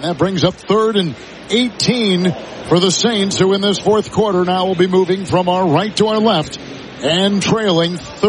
That brings up 3rd and 18 for the Saints, who in this fourth quarter now will be moving from our right to our left and trailing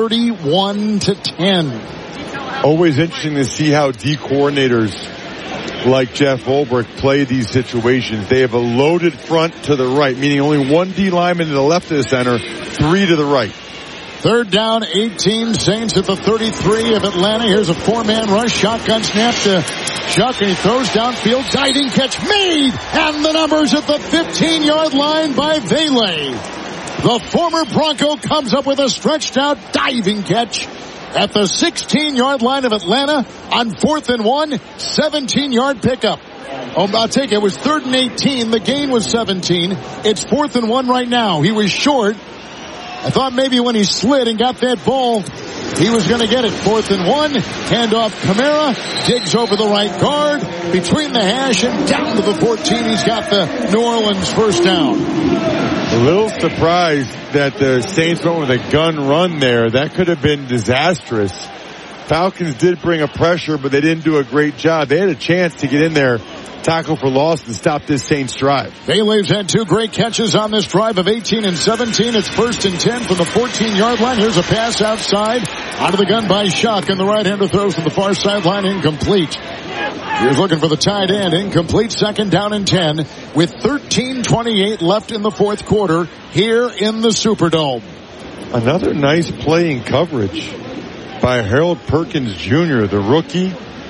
31-10. Always interesting to see how D coordinators like Jeff Ulbrich play these situations. They have a loaded front to the right, meaning only one D lineman to the left of the center, 3 to the right. 3rd down, 18, Saints at the 33 of Atlanta. Here's a 4-man rush, shotgun snap to Chuck, and he throws downfield, diving catch made, and the numbers at the 15-yard line by Vele. The former Bronco comes up with a stretched out diving catch at the 16-yard line of Atlanta on 4th and 1, 17-yard pickup. Oh, I'll take it. It was 3rd and 18. The gain was 17. It's 4th and 1 right now. He was short. I thought maybe when he slid and got that ball, he was going to get it. 4th and 1. Handoff Kamara. Digs over the right guard. Between the hash and down to the 14. He's got the New Orleans first down. A little surprised that the Saints went with a gun run there. That could have been disastrous. Falcons did bring a pressure, but they didn't do a great job. They had a chance to get in there, tackle for loss, and stop this Saints drive. Vele's had 2 great catches on this drive of 18 and 17. It's 1st and 10 from the 14-yard line. Here's a pass outside. Out of the gun by Shock, and the right-hander throws to the far sideline, incomplete. Here's looking for the tight end, incomplete. 2nd down and 10 with 13:28 left in the fourth quarter here in the Superdome. Another nice play in coverage by Harold Perkins Jr., the rookie.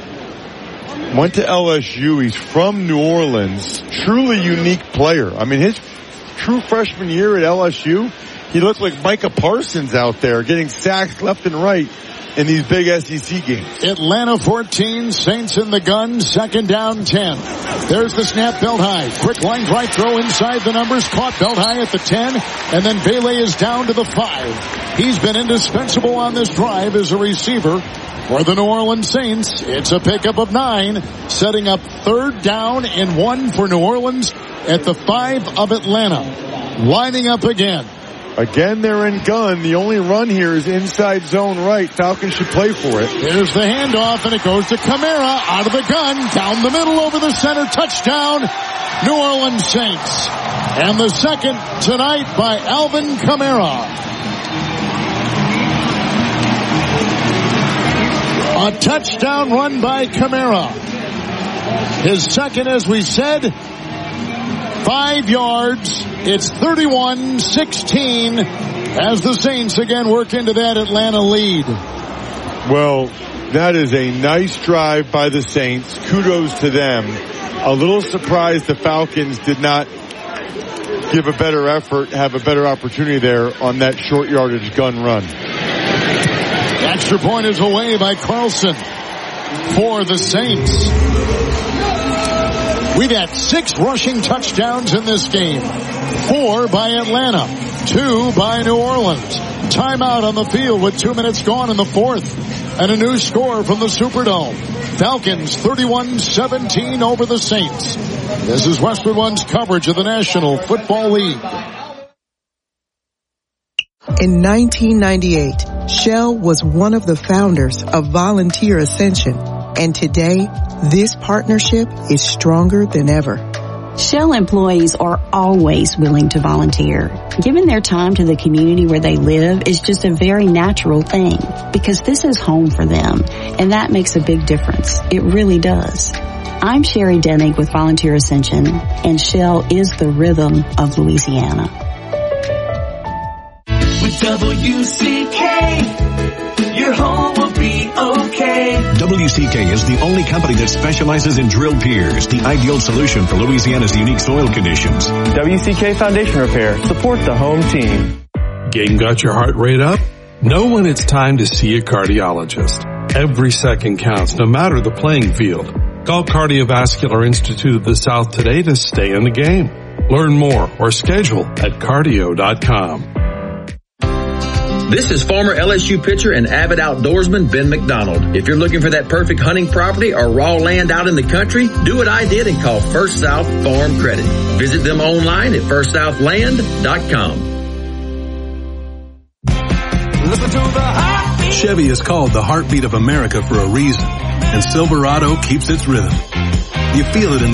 Went to LSU. He's from New Orleans. Truly unique player. I mean, his true freshman year at LSU, he looked like Micah Parsons out there getting sacks left and right in these big SEC games. Atlanta 14, Saints in the gun, 2nd down 10. There's the snap, belt high. Quick line drive throw inside the numbers, caught belt high at the 10, and then Vele is down to the 5. He's been indispensable on this drive as a receiver for the New Orleans Saints. It's a pickup of 9, setting up 3rd down and 1 for New Orleans at the 5 of Atlanta. Lining up again. Again, they're in gun. The only run here is inside zone right. Falcons should play for it. Here's the handoff, and it goes to Kamara out of the gun, down the middle over the center, touchdown, New Orleans Saints. And the second tonight by Alvin Kamara. A touchdown run by Kamara. His second, as we said, 5 yards. It's 31-16 as the Saints again work into that Atlanta lead. Well, that is a nice drive by the Saints. Kudos to them. A little surprised the Falcons did not give a better effort, have a better opportunity there on that short yardage gun run. The extra point is away by Carlson for the Saints. We've had 6 rushing touchdowns in this game. 4 by Atlanta, 2 by New Orleans. Timeout on the field with 2 minutes gone in the fourth. And a new score from the Superdome. Falcons 31-17 over the Saints. This is Westwood One's coverage of the National Football League. In 1998, Shell was one of the founders of Volunteer Ascension. And today, this partnership is stronger than ever. Shell employees are always willing to volunteer. Giving their time to the community where they live is just a very natural thing because this is home for them, and that makes a big difference. It really does. I'm Sherry Dennig with Volunteer Ascension, and Shell is the rhythm of Louisiana. With WCK, your home will be okay. WCK is the only company that specializes in drilled piers, the ideal solution for Louisiana's unique soil conditions. WCK Foundation Repair. Support the home team. Getting got your heart rate up? Know when it's time to see a cardiologist. Every second counts, no matter the playing field. Call Cardiovascular Institute of the South today to stay in the game. Learn more or schedule at cardio.com. This is former LSU pitcher and avid outdoorsman Ben McDonald. If you're looking for that perfect hunting property or raw land out in the country, do what I did and call First South Farm Credit. Visit them online at firstsouthland.com. Chevy is called the heartbeat of America for a reason, and Silverado keeps its rhythm. You feel it in the